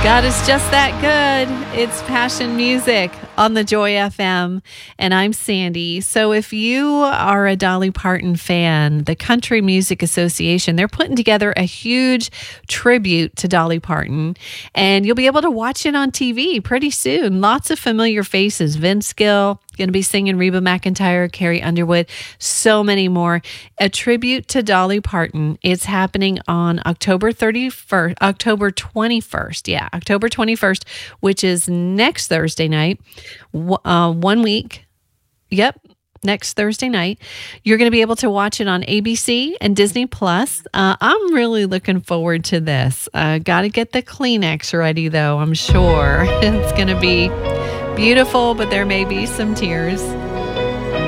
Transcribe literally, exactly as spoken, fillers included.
God is just that good. It's Passion Music on the Joy F M, and I'm Sandy. So if you are a Dolly Parton fan, the Country Music Association, they're putting together a huge tribute to Dolly Parton, and you'll be able to watch it on T V pretty soon. Lots of familiar faces. Vince Gill going to be singing, Reba McEntire, Carrie Underwood, so many more. A tribute to Dolly Parton. It's happening on October thirty-first, October twenty-first. Yeah, October twenty-first, which is next Thursday night. Uh, one week. Yep. Next Thursday night. You're going to be able to watch it on A B C and Disney Plus. Uh, I'm really looking forward to this. Uh, Got to get the Kleenex ready, though, I'm sure. It's going to be beautiful, but there may be some tears.